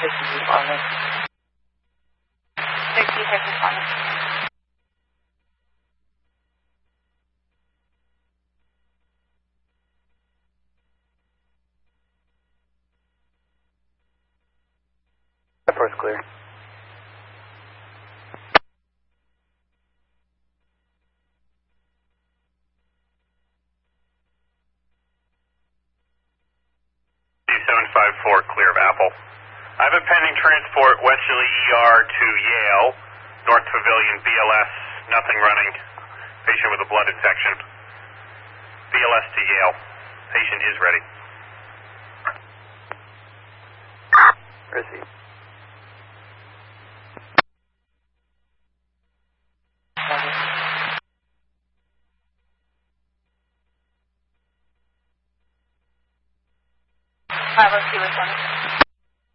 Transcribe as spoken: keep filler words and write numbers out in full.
sixty responding. sixty-six responding. First clear. seven five four, clear of Apple. I have a pending transport Westerly E R to Yale, North Pavilion, B L S, nothing running. Patient with a blood infection. B L S to Yale. Patient is ready. Receive. five oh two responding.